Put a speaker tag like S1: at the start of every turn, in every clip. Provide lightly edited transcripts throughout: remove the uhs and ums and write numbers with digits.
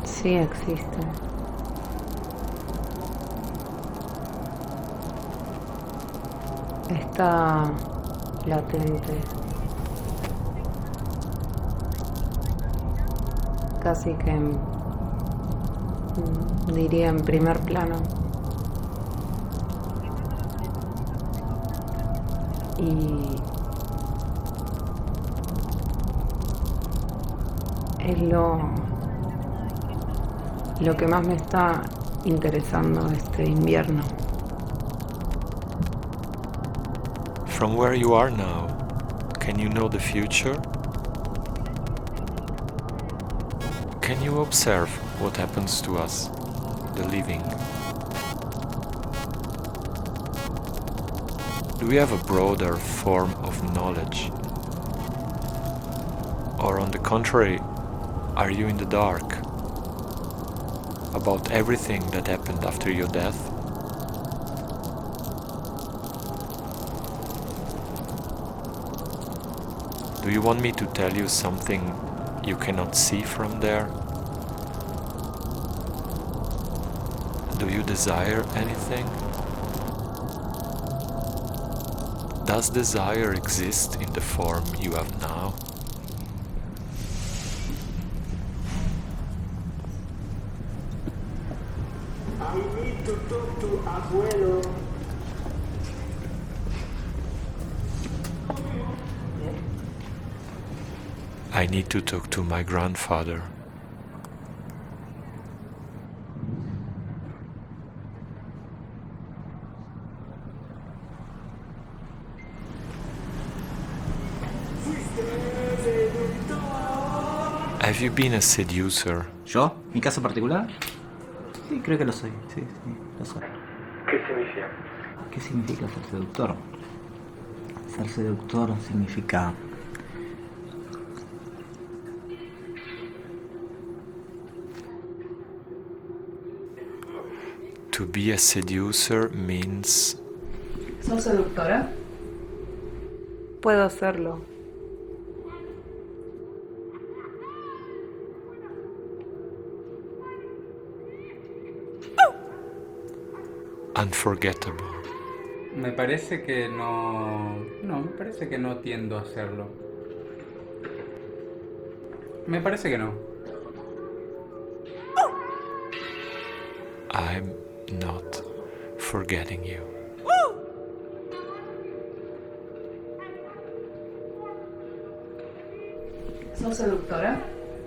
S1: Sí existe. Está latente, casi que diría en primer plano. Y es lo que más me está interesando este invierno.
S2: From where you are now, can you know the future? Can you observe what happens to us, the living? Do we have a broader form of knowledge? Or on the contrary, are you in the dark about everything that happened after your death? Do you want me to tell you something you cannot see from there? Do you desire anything? Does desire exist in the form you have now?
S3: I need to talk to Abuelo.
S2: I need to talk to my grandfather. Have you been a seducer?
S4: ¿Yo? ¿Mi caso particular? Sí, creo que lo soy. Sí, lo soy.
S3: ¿Qué significa?
S4: ¿Qué significa ser seductor? Ser seductor significa
S2: To be a seducer means
S1: ¿Sos seductora? Puedo hacerlo.
S2: unforgettable.
S5: Me parece que no... No, me parece que no tiendo a hacerlo. Me parece que no.
S2: I'm not forgetting you.
S1: ¿Sos seductora?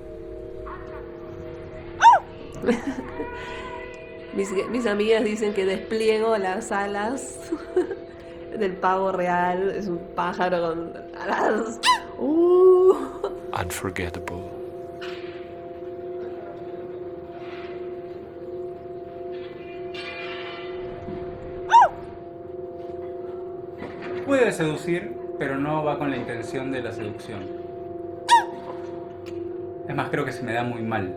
S1: Mis amigas dicen que despliego las alas del pavo real. Es un pájaro con alas.
S2: Unforgettable.
S5: Puede seducir, pero no va con la intención de la seducción. Es más, creo que se me da muy mal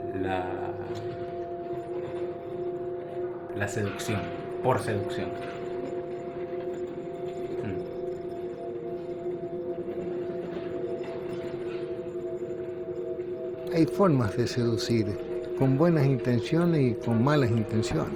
S5: la seducción, por seducción.
S6: Hay formas de seducir, con buenas intenciones y con malas intenciones.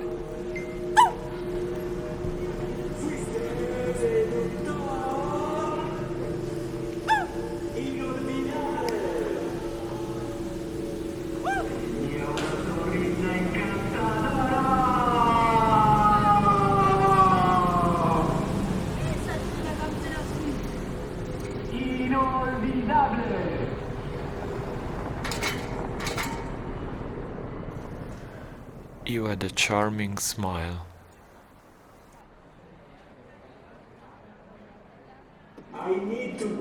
S2: You had a charming smile.
S3: I need to